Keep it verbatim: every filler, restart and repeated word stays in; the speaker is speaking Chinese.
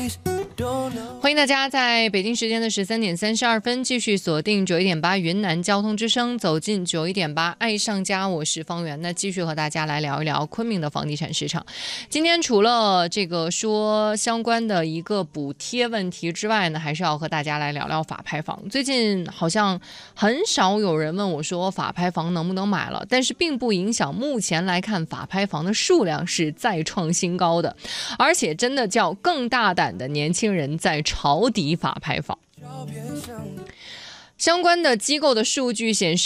欢迎大家在北京时间的十三点三十二分继续锁定九一点八云南交通之声，走进九一点八爱上家，我是方圆。那继续和大家来聊一聊昆明的房地产市场。今天除了这个说相关的一个补贴问题之外呢，还是要和大家来聊聊法拍房。最近好像很少有人问我说法拍房能不能买了，但是并不影响目前来看法拍房的数量是再创新高的，而且真的叫更大胆的年轻人在抄底法拍房。相关的机构的数据显示，